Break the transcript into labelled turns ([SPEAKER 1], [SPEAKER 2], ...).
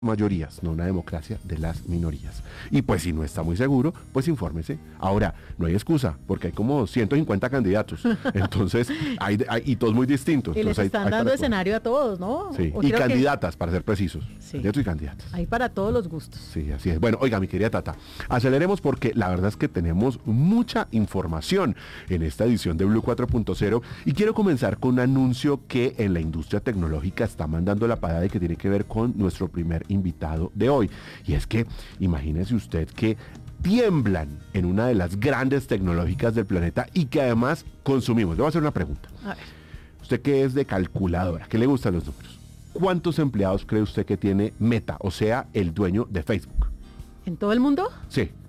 [SPEAKER 1] mayorías, no una democracia de las minorías. Y pues si no está muy seguro, pues infórmese. Ahora, no hay excusa, porque hay como 150 candidatos. Entonces, y todos muy distintos.
[SPEAKER 2] Y les
[SPEAKER 1] Entonces,
[SPEAKER 2] están dando escenario a todos, ¿no?
[SPEAKER 1] Sí,
[SPEAKER 2] O
[SPEAKER 1] y
[SPEAKER 2] creo que
[SPEAKER 1] candidatas, para ser precisos.
[SPEAKER 2] Sí.
[SPEAKER 1] Candidatos y candidatas.
[SPEAKER 2] hay para todos los gustos.
[SPEAKER 1] Sí, así es. Bueno, oiga, mi querida Tata, aceleremos porque la verdad es que tenemos mucha información en esta edición de Blue 4.0 y quiero comenzar con un anuncio que en la industria tecnológica está mandando la parada y que tiene que ver con nuestro primer invitado de hoy. Y es que imagínese usted que tiemblan en una de las grandes tecnológicas del planeta y que además consumimos. Le voy a hacer una pregunta.
[SPEAKER 2] A ver,
[SPEAKER 1] Usted que es de calculadora, que le gustan los números, ¿cuántos empleados cree usted que tiene Meta, o sea, el dueño de Facebook?
[SPEAKER 2] ¿en todo el mundo?
[SPEAKER 1] Sí.